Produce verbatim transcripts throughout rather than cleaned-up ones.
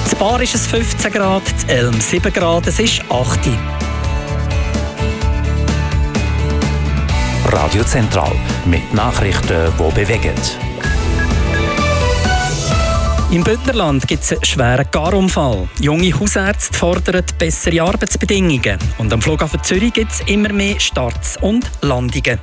In Bar ist es fünfzehn Grad, in Elm sieben Grad, es ist acht. Radio Zentral mit Nachrichten, die bewegen. Im Bündnerland gibt es einen schweren Garunfall. Junge Hausärzte fordern bessere Arbeitsbedingungen. Und am Flughafen Zürich gibt es immer mehr Starts und Landungen.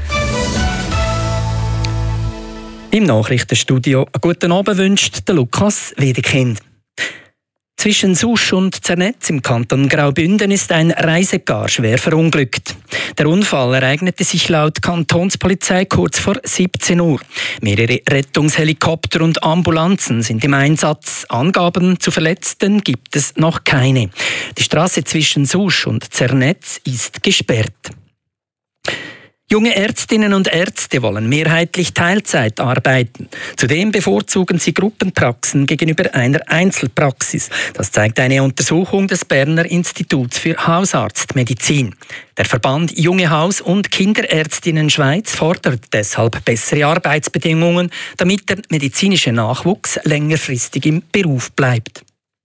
Im Nachrichtenstudio einen guten Abend wünscht der Lukas Wedekind. Zwischen Susch und Zernetz im Kanton Graubünden ist ein Reisegar schwer verunglückt. Der Unfall ereignete sich laut Kantonspolizei kurz vor siebzehn Uhr. Mehrere Rettungshelikopter und Ambulanzen sind im Einsatz. Angaben zu Verletzten gibt es noch keine. Die Straße zwischen Susch und Zernetz ist gesperrt. Junge Ärztinnen und Ärzte wollen mehrheitlich Teilzeit arbeiten. Zudem bevorzugen sie Gruppenpraxen gegenüber einer Einzelpraxis. Das zeigt eine Untersuchung des Berner Instituts für Hausarztmedizin. Der Verband Junge Haus- und Kinderärztinnen Schweiz fordert deshalb bessere Arbeitsbedingungen, damit der medizinische Nachwuchs längerfristig im Beruf bleibt.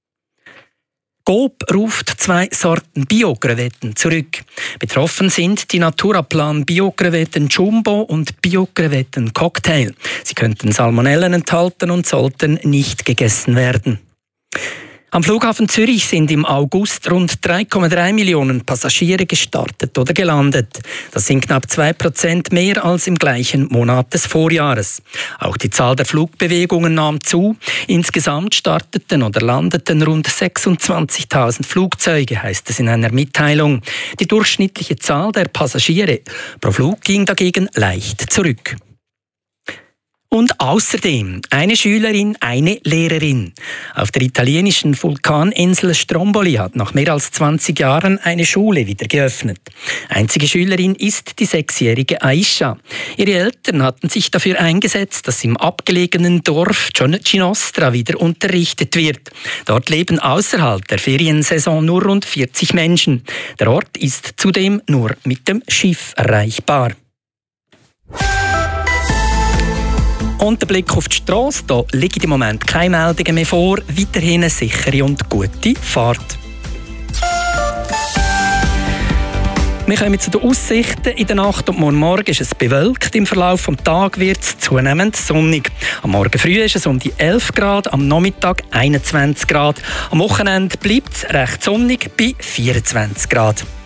Coop ruft zwei Sorten Bio-Krevetten zurück. Betroffen sind die Naturaplan Bio-Krevetten Jumbo und Bio-Krevetten Cocktail. Sie könnten Salmonellen enthalten und sollten nicht gegessen werden. Am Flughafen Zürich sind im August rund drei Komma drei Millionen Passagiere gestartet oder gelandet. Das sind knapp zwei Prozent mehr als im gleichen Monat des Vorjahres. Auch die Zahl der Flugbewegungen nahm zu. Insgesamt starteten oder landeten rund sechsundzwanzigtausend Flugzeuge, heißt es in einer Mitteilung. Die durchschnittliche Zahl der Passagiere pro Flug ging dagegen leicht zurück. Und außerdem eine Schülerin, eine Lehrerin. Auf der italienischen Vulkaninsel Stromboli hat nach mehr als zwanzig Jahren eine Schule wieder geöffnet. Einzige Schülerin ist die sechsjährige Aisha. Ihre Eltern hatten sich dafür eingesetzt, dass im abgelegenen Dorf Ginostra wieder unterrichtet wird. Dort leben außerhalb der Feriensaison nur rund vierzig Menschen. Der Ort ist zudem nur mit dem Schiff erreichbar. Und der Blick auf die Strasse, da liegen im Moment keine Meldungen mehr vor. Weiterhin eine sichere und gute Fahrt. Wir kommen zu den Aussichten. In der Nacht und morgen Morgen ist es bewölkt. Im Verlauf des Tages wird es zunehmend sonnig. Am Morgen früh ist es um die elf Grad, am Nachmittag einundzwanzig Grad. Am Wochenende bleibt es recht sonnig bei vierundzwanzig Grad.